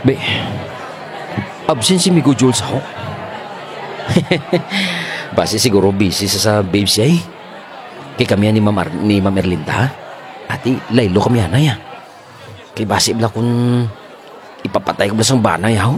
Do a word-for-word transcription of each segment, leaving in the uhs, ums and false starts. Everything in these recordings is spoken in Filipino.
Be, absent si Migo Jules ako. Base siguro busy sa sa babe siya eh. Kay kami ni Ma'am, Ar- ni Ma'am Erlinda. Ati, laylo kami anay ah. Kay base bla kung ipapatay ko bla sang banay ako.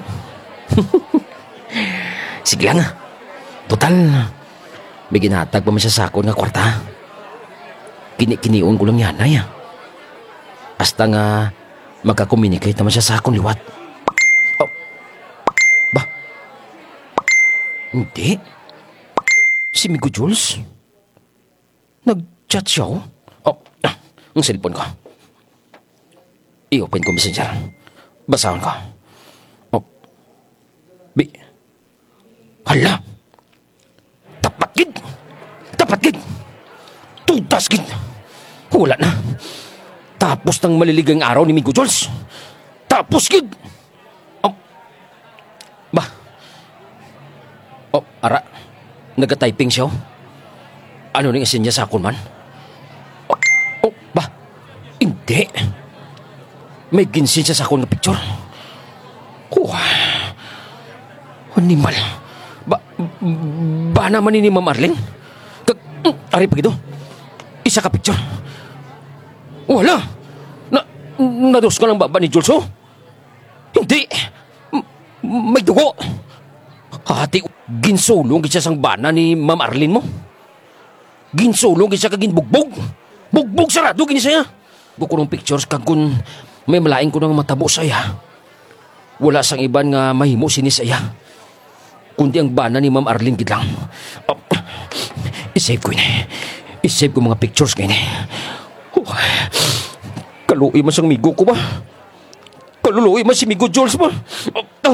Sige lang ah. Total, may ginatag pa man siya sakon nga kwarta. Kini-kiniun ko lang yanay ah. Hasta nga magka-communicate naman siya sa akong liwat. Oh. Ba? Hindi. Si Migo Jules? Nag-chat siya oh. Oh, ah, ang cellphone ko. I-open ko messenger. Basahon ko. Oh. Bi. Hala. Tapat gid. Tapat gid. Tutas gid. Wala na. Tapos ng maliligang araw ni Migo Jules. Tapos gid. Oh. Ba? Oh, ara. Nag-typing siya oh. Ano nang isin niya sa akon man? Oh, oh, ba? Hindi. May ginsin siya sa akon na picture. Oh, animal. Ba, ba naman ni Ma'am Arlene? Kag, mm, ari pa gito. Isa ka picture. Wala. Na, nados ka ng baba ni Jules, oh? Hindi. M- may dugo. Hati, ginsulong siya sang bana ni Ma'am Arlene mo. Ginsulong siya kagin bugbog. Bugbog sarado gini siya. Bukurong pictures kag kun may malaing ko ng matabo saya. Wala sang iban nga mahimo sini saya. Kundi ang bana ni Ma'am Arlene gid lang. Oh, isave ko ini. Isave ko mga pictures kay ni. Oh, kaluoy man sang migo ko ba? Kaluloy man si Migo Jules ba? Oh, oh.